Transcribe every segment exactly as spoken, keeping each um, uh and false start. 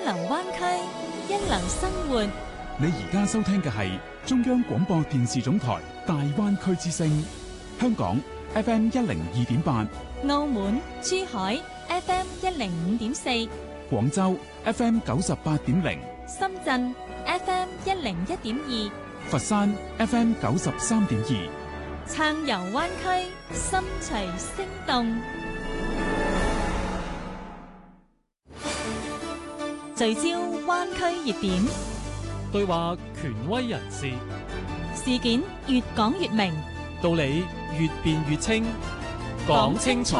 流灣區，一流生活。 你而家收聽嘅係中央廣播電視總台大灣區之聲，香港 F M 一零二點八， 澳門、珠海 F M 一零五點四， 廣州 F M 九十八點零， 深圳 F M 一零一點二， 佛山 F M 九十三點二。 暢遊灣區，心隨聲動。聚焦灣區熱點， 對話權威人士， 事件越講越明， 道理越辯越清，講清楚，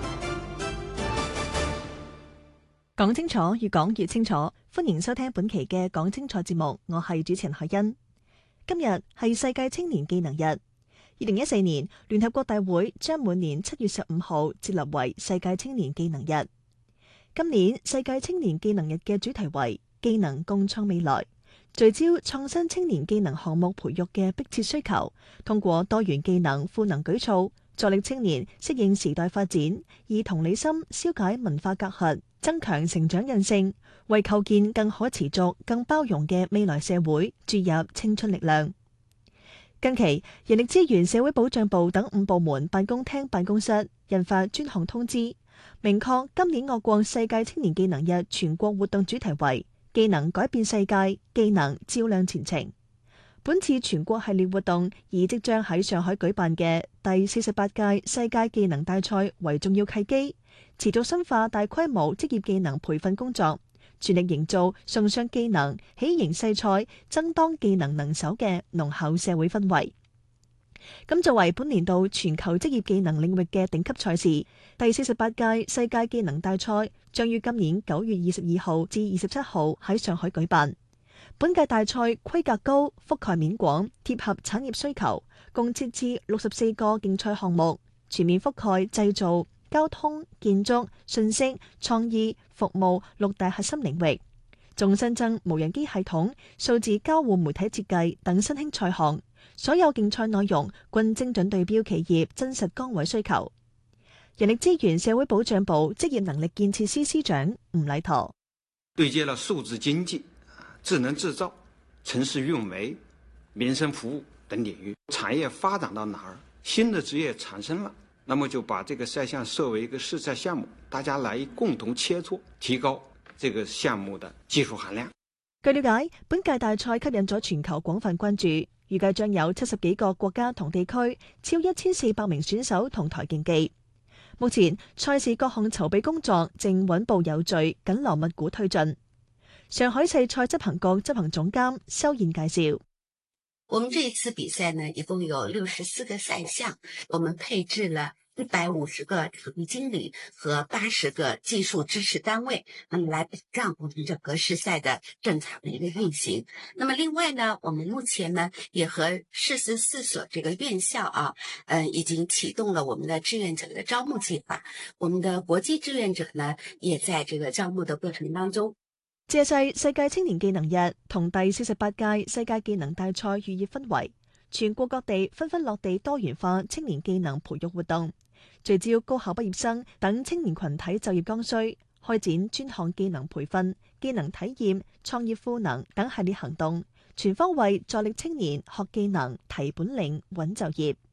講清楚，越講越清楚。歡迎收聽本期嘅講清楚節目，我係主持人海欣。今日係世界青年技能日。二零一四年，聯合國大會將每年七月十五號設立為世界青年技能日。今年世界青年技能日嘅主題為技能共創未來，聚焦創新青年技能項目培育嘅迫切需求，通過多元技能賦能舉措，助力青年適應時代發展，以同理心消解文化隔閡，增強成長韌性，為構建更可持續、更包容嘅未來社會注入青春力量。近期，人力資源社會保障部等五部門辦公廳辦公室印發專項通知，明確今年我國世界青年技能日全國活動主題為技能改變世界，技能照亮前程。本次全國系列活動以即將喺上海舉辦嘅第四十八屆世界技能大賽為重要契機，持續深化大規模職業技能培訓工作，全力營造崇尚技能、喜形勢賽、爭當技能能手嘅濃厚社會氛圍。咁作為本年度全球職業技能領域嘅頂級賽事，第四十八屆世界技能大賽將於今年九月二十二號至二十七號喺上海舉辦。本屆大賽規格高、覆蓋面廣、貼合產業需求，共設置六十四個競賽項目，全面覆蓋製造、交通、建築、信息、創意、服務六大核心領域，仲新增無人機系統、數字交互媒體設計等新興賽項。所有競賽內容均精準對標企業真實崗位需求。人力資源社會保障部職業能力建設司司長吳禮陀對接了數字經濟、智能製造、城市運維、民生服務等領域，產業發展到哪兒，新的職業產生了，那麼就把這個賽項設為一個試賽項目，大家來共同切磋，提高這個項目的技術含量。 據了解，本屆大賽吸引咗全球廣泛關注，預計將有七十幾個國家同地區，超一千四百名選手同台競技。目前賽事各項籌備工作正穩步有序、緊鑼密鼓推進。上海世賽執行局執行總監修燕介紹： 我們這一次比賽呢，一共有六十四個賽項，我們配置了一百五十個場地經理和八十個技術支持單位，那麼來保障我們整個試賽的正常的一個運行。那麼另外呢，我們目前呢也和四十四所這個院校啊，呃，已經啟動了我們的志願者的招募計劃。我們的國際志願者呢，也在這個招募的過程當中。 借勢世界青年技能日同第四十八屆世界技能大賽寓意氛圍，全國各地紛紛落地多元化青年技能培育活動，聚焦高校畢業生等青年群體就業剛需，開展專項技能培訓、技能體驗、創業賦能等系列行動，全方位助力青年學技能、提本領、穩就業。